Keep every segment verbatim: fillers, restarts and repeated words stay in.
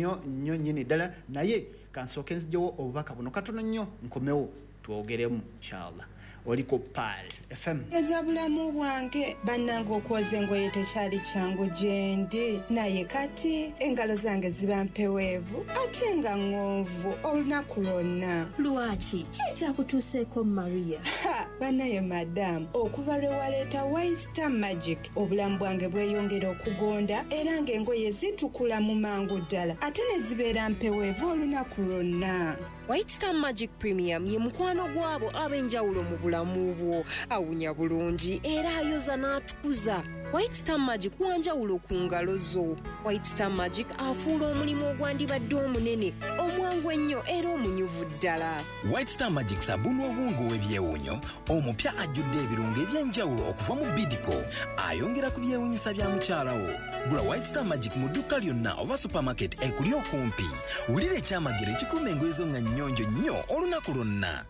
nnyo nnyo nnyini ddala naye kansooke nzijewo obubaka buno katono nnyo nkomewo twogeremu inshallah. Oliko Pal F M. Ezabulamu bwange bannanga okwoza engoye tekyali kyangu gyendi naye kati engalo zange ziba mpeweevu ate nga ng'onvu olunaku lwonna. Lwaki ki ekyakutuuseeko Maria? Ha, bannaye madamu okuva lwe waleeta White Star Magic obulamu bwange bweyongera okugonda era ng'engoye zitukula mu mangu ddala ate ne zibeera mpeweevu olunaku lwonna. White Star Magic Premium ye mukwano gwabo ab'enjawulo mu bulamu bwo. Awunya bulungi era ayoza n'atukuza. White Star Magic wanjawulo ku ngalo zo. White Star Magic afuula omulimu ogwandibadde omunene omwangu ennyo era omunyuvu ddala. White Star Magic sabuni obwongo w'ebyewunyo omupya ajjudde ebirungo eby'enjawulo okuva mu Bidco ayongera ku byewunyisa bya mukyala wo. Gula White Star Magic mu dduka lyonna oba supermarket ekuli okumpi. Wulira ekyamagero ekikuuma engoye zo nga nnyonjo nnyo olunaku lwonna.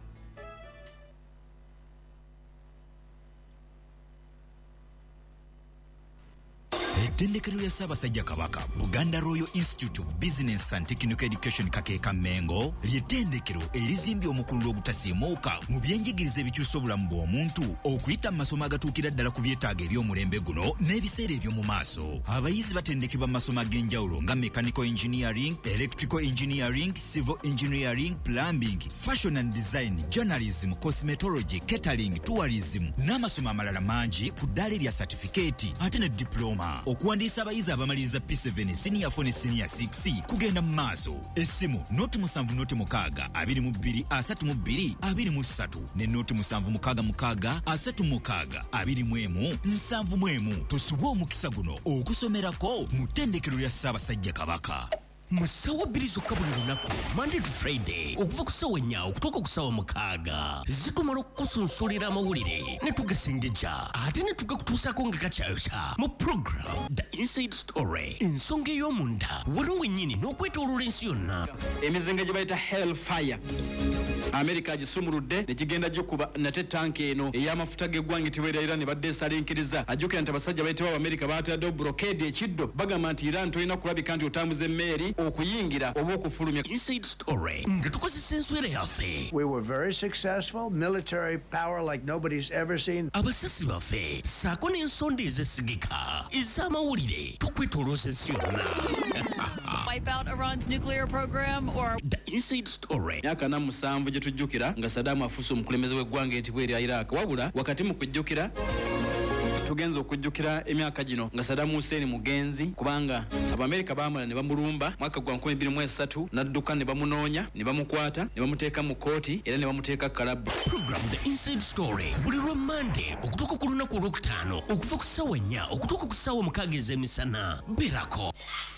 Ettendekero ya Ssaabasajja Kabaka Buganda Royal Institute of Business and Technical Education Kakeeka Mengo ly'ettendekero erizimbye omukululo ogutasiimuuka mu byenjigiriza ebikyusa obulamu bw'omuntu okuyita mu masomo agatuukira ddala ku byetaago eby'omulembe guno n'ebiseera eby'omu maaso. Abayizi batendekebwa mu masomo ag'enjawulo nga mechanical engineering, electrical engineering, civil engineering, plumbing, fashion and design, journalism, cosmetology, catering, tourism n'amasomo amalala mangi ku ddaala erya certificate ate ne diploma. Okuwandiisa abayizi abamaliriza P seven senior four ne senior six kugenda mu maaso. Essimu noti musanvu noti mukaaga abiri mu bbiri asatu mu bbiri abiri mu ssatu ne noti musanvu mukaaga mukaaga asatu mukaaga abiri mu emu nsanvu mu emu. Tusuba omukisa guno okusomerako mu ttendekero lya Ssaabasajja Kabaka. Musawa bbiri zokka buli lunaku Monday to Friday okuva ku ssaawa ennya okutuuka ku ssaawa mukaaga zitumala okukusunsulira amawulire ne tugasengejja ate ne tugakutuusaako nga gakyayokya mu program The Inside Story ensonga ey'omunda waliwo wennyini n'okwetooloola ensi yonna. Emizinga gye bayita Hellfire America agisumuludde ne kigenda gikuba nate tanki eno ey'amafuta g'eggwanga teweera Iran badde esalinkiriza ajjukira nti abasajja bayitibwa America baataddewo blockade ekiddo bagamba nti Iran tolina kulabika nti otambuza emmeeri okuyingira oba okufulumya. Inside Story nga tukozesa enswera yaffe. We were very successful, military power like nobody's ever seen. Abasasi baffe saako n'ensonda ezesigika ez'amawulire tukwetolooza ensi yonna. Wipe out Iran's nuclear program or The Inside Story. Myaka na musanvu gye tujjukira nga Saddam afuuse omukulembeze w'eggwanga entibwe erya Iraq wabula wakati mu kujjukira tugenza okujjukira emyaka gino nga Saddam Hussein mugenzi kubanga Abamerika baamala ne bamulumba mwaka gwa nkumi bbiri mu esatu n'adduka ne bamunoonya ne bamukwata ne bamuteeka mu kooti era ne bamuteeka kalabu. Program The Inside Story buli lwa Monday okutuuka ku lunaku olwokutaano okuva ku ssaawa ennya okutuuka ku ssaawa mukaaga ez'emisana. Berako.